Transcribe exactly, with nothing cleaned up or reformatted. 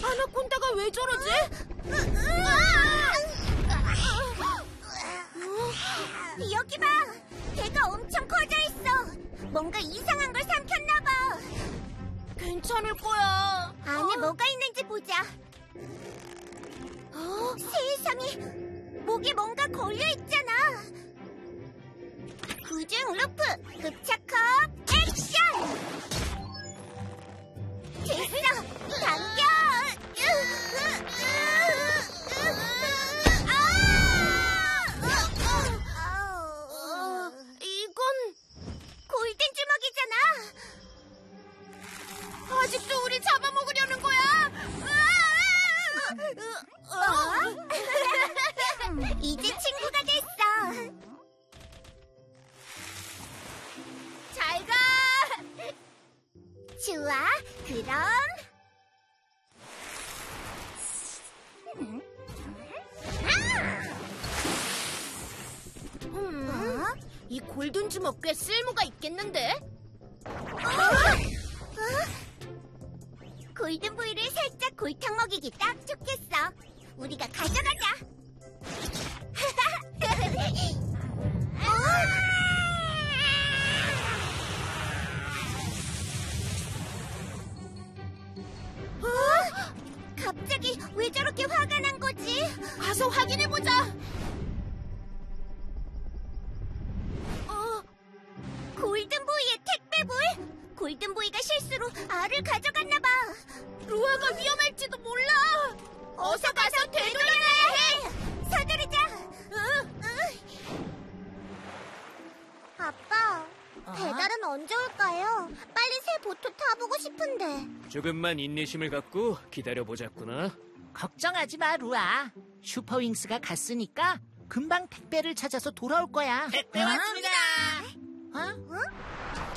아나콘다가 왜 저러지? 여기 봐! 배가 엄청 커져 있어! 뭔가 이상한 걸 삼켰나 봐! 괜찮을 거야. 안에 뭐가 있는지 보자. 어? 세상에! 목에 뭔가 걸려있잖아! 구중 루프! 급차컵 액션! 됐어! 당겨! 어, 이건 골든 주먹이잖아! 아직도 우리 잡아먹으려는 거야? 어? 이제 친구가 됐어! 잘 가! 좋아, 그럼 음, 이 골든 주먹 꽤 쓸모가 있겠는데? 골든보이를 살짝 골탕 먹이기 딱 좋겠어. 우리가 가져가자. 어? 갑자기 왜 저렇게 화가 난 거지? 가서 확인해보자. 어, 골든보이의 택배볼? 골든보이가 실수로 알을 가져갔나 봐. 루아가 위험할지도 몰라. 어서 가서 되돌려야 해. 서두르자. 응. 아빠, 배달은 언제 올까요? 빨리 새 보트 타보고 싶은데. 조금만 인내심을 갖고 기다려보자꾸나. 걱정하지 마, 루아. 슈퍼윙스가 갔으니까 금방 택배를 찾아서 돌아올 거야. 택배 왔습니다. 어? 응?